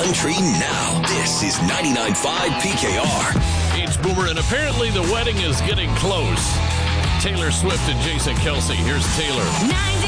country now. This is 99.5 PKR. It's Boomer, and apparently the wedding is getting close. Taylor Swift and Jason Kelce. Here's Taylor. 90.